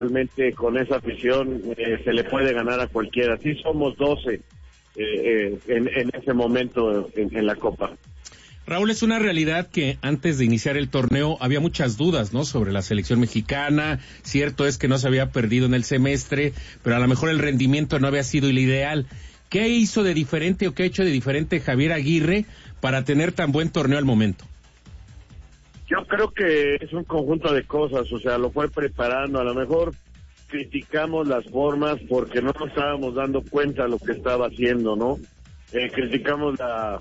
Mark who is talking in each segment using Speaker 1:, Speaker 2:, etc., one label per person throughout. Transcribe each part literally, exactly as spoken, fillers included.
Speaker 1: realmente con esa afición eh, se le puede ganar a cualquiera. Sí somos doce eh, eh, en, en ese momento en, en la Copa.
Speaker 2: Raúl, es una realidad que antes de iniciar el torneo había muchas dudas, ¿no?, sobre la selección mexicana. Cierto es que no se había perdido en el semestre, pero a lo mejor el rendimiento no había sido el ideal. ¿Qué hizo de diferente o qué ha hecho de diferente Javier Aguirre para tener tan buen torneo al momento?
Speaker 1: Yo creo que es un conjunto de cosas, o sea, lo fue preparando. A lo mejor criticamos las formas porque no nos estábamos dando cuenta de lo que estaba haciendo, ¿no? Eh, criticamos la...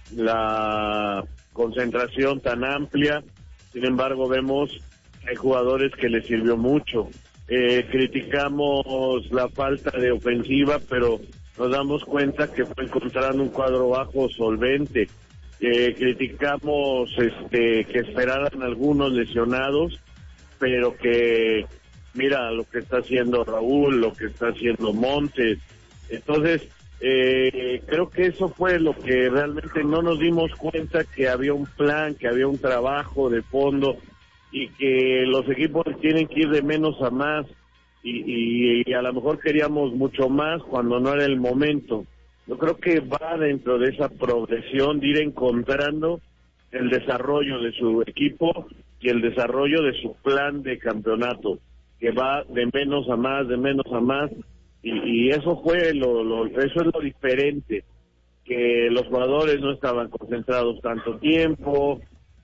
Speaker 1: la concentración tan amplia, sin embargo vemos que hay jugadores que les sirvió mucho. Eh, criticamos la falta de ofensiva, pero nos damos cuenta que fue encontrando un cuadro bajo solvente. Eh, criticamos este que esperaran algunos lesionados, pero que mira lo que está haciendo Raúl, lo que está haciendo Montes. Entonces Eh, creo que eso fue lo que realmente no nos dimos cuenta, que había un plan, que había un trabajo de fondo y que los equipos tienen que ir de menos a más y, y, y a lo mejor queríamos mucho más cuando no era el momento. Yo creo que va dentro de esa progresión de ir encontrando el desarrollo de su equipo y el desarrollo de su plan de campeonato, que va de menos a más, de menos a más. Y, y eso fue lo, lo, eso es lo diferente, que los jugadores no estaban concentrados tanto tiempo,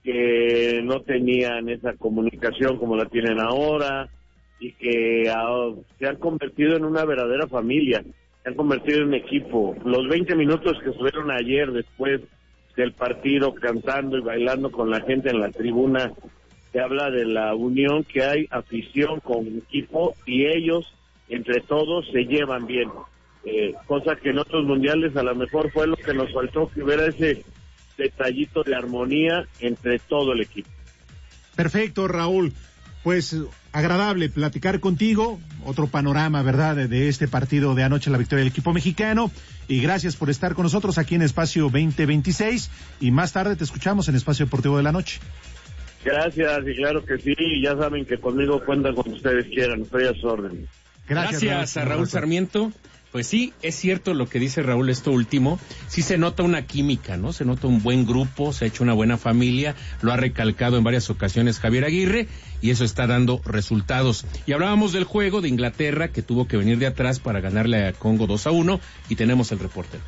Speaker 1: que no tenían esa comunicación como la tienen ahora, y que uh, se han convertido en una verdadera familia, se han convertido en equipo. Los veinte minutos que estuvieron ayer después del partido cantando y bailando con la gente en la tribuna, se habla de la unión que hay, afición con equipo, y ellos entre todos se llevan bien, eh, cosa que en otros mundiales a lo mejor fue lo que nos faltó, que hubiera ese detallito de armonía entre todo el equipo.
Speaker 3: Perfecto, Raúl, pues agradable platicar contigo, otro panorama, ¿verdad?, de, de este partido de anoche, la victoria del equipo mexicano, y gracias por estar con nosotros aquí en Espacio veinte veintiséis, y más tarde te escuchamos en Espacio Deportivo de la Noche.
Speaker 1: Gracias, y claro que sí, ya saben que conmigo cuentan cuando ustedes quieran, estoy a su orden.
Speaker 2: Gracias, Gracias a Raúl Sarmiento. Pues sí, es cierto lo que dice Raúl, esto último. Sí se nota una química, ¿no? Se nota un buen grupo, se ha hecho una buena familia, lo ha recalcado en varias ocasiones Javier Aguirre, y eso está dando resultados. Y hablábamos del juego de Inglaterra, que tuvo que venir de atrás para ganarle a Congo dos a uno, y tenemos el reporte.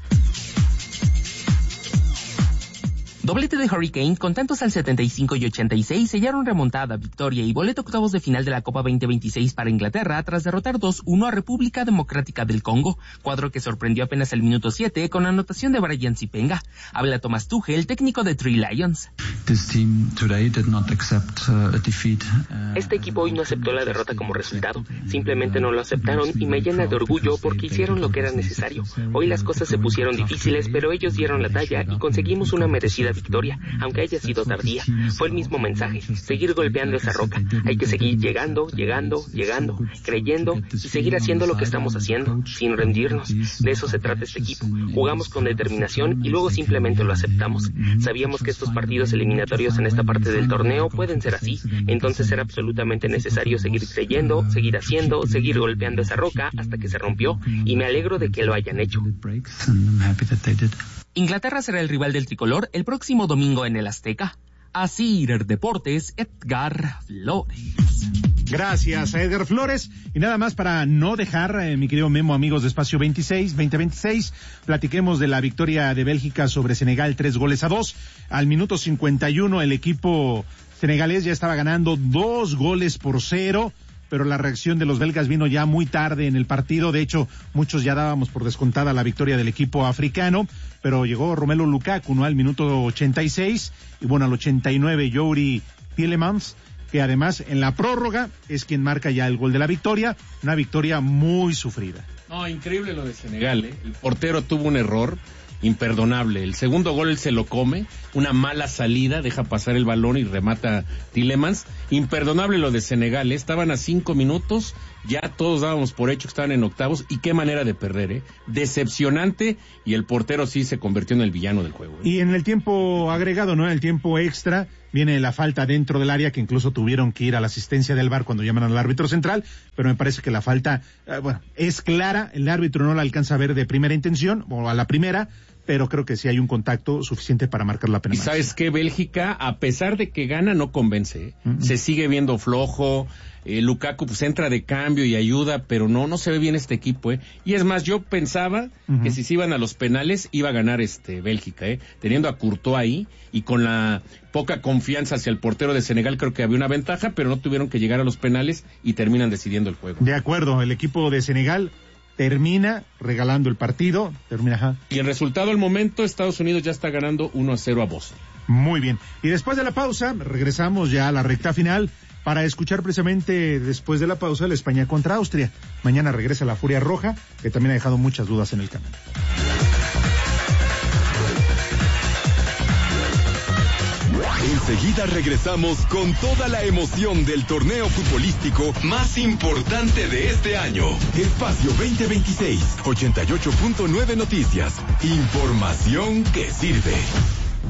Speaker 4: Doblete de Harry Kane con tantos al setenta y cinco y ochenta y seis sellaron remontada, victoria y boleto octavos de final de la Copa veinte veintiséis para Inglaterra tras derrotar dos uno a República Democrática del Congo, cuadro que sorprendió apenas el minuto siete con anotación de Brian Zipenga. Habla Thomas Tuchel, técnico de Three Lions. Este equipo hoy no aceptó la derrota como resultado, simplemente no lo aceptaron y me llena de orgullo porque hicieron lo que era necesario. Hoy las cosas se pusieron difíciles, pero ellos dieron la talla y conseguimos una merecida victoria, aunque haya sido tardía. Fue el mismo mensaje, seguir golpeando esa roca. Hay que seguir llegando, llegando, llegando, creyendo y seguir haciendo lo que estamos haciendo, sin rendirnos. De eso se trata este equipo. Jugamos con determinación y luego simplemente lo aceptamos. Sabíamos que estos partidos eliminatorios en esta parte del torneo pueden ser así, entonces era absolutamente necesario seguir creyendo, seguir haciendo, seguir golpeando esa roca hasta que se rompió, y me alegro de que lo hayan hecho. Inglaterra será el rival del tricolor el próximo domingo en el Azteca. Asir Deportes, Edgar Flores.
Speaker 3: Gracias a Edgar Flores. Y nada más para no dejar, eh, mi querido Memo, amigos de Espacio veintiséis, veinte veintiséis, platiquemos de la victoria de Bélgica sobre Senegal, tres goles a dos. Al minuto cincuenta y uno el equipo senegalés ya estaba ganando dos goles por cero. Pero la reacción de los belgas vino ya muy tarde en el partido. De hecho, muchos ya dábamos por descontada la victoria del equipo africano, pero llegó Romelu Lukaku, ¿no?, al minuto ochenta y seis, y bueno, al ochenta y nueve Youri Tielemans, que además en la prórroga es quien marca ya el gol de la victoria, una victoria muy sufrida.
Speaker 2: No, increíble lo de Senegal, ¿eh? El portero tuvo un error imperdonable. El segundo gol él se lo come, una mala salida, deja pasar el balón y remata Tielemans. Imperdonable lo de Senegal, ¿eh? Estaban a cinco minutos, ya todos dábamos por hecho que estaban en octavos, y qué manera de perder, ¿eh? Decepcionante, y el portero sí se convirtió en el villano del juego, ¿eh?
Speaker 3: Y en el tiempo agregado, ¿no?, en el tiempo extra, viene la falta dentro del área, que incluso tuvieron que ir a la asistencia del V A R cuando llaman al árbitro central, pero me parece que la falta, eh, bueno, es clara, el árbitro no la alcanza a ver de primera intención, o a la primera, pero creo que sí hay un contacto suficiente para marcar la pena.
Speaker 2: Y sabes qué, Bélgica, a pesar de que gana, no convence, ¿eh? Uh-huh. Se sigue viendo flojo, eh, Lukaku pues entra de cambio y ayuda, pero no, no se ve bien este equipo, ¿eh? Y es más, yo pensaba uh-huh. que si se iban a los penales, iba a ganar este Bélgica, ¿eh? Teniendo a Courtois ahí, y con la poca confianza hacia el portero de Senegal, creo que había una ventaja, pero no tuvieron que llegar a los penales y terminan decidiendo el juego.
Speaker 3: De acuerdo, el equipo de Senegal termina regalando el partido, termina, ajá.
Speaker 2: Y el resultado al momento, Estados Unidos ya está ganando uno a cero a Bosnia.
Speaker 3: Muy bien. Y después de la pausa, regresamos ya a la recta final para escuchar precisamente después de la pausa la España contra Austria. Mañana regresa la Furia Roja, que también ha dejado muchas dudas en el camino.
Speaker 5: Enseguida regresamos con toda la emoción del torneo futbolístico más importante de este año. Espacio veinte veintiséis, ochenta y ocho punto nueve Noticias. Información que sirve.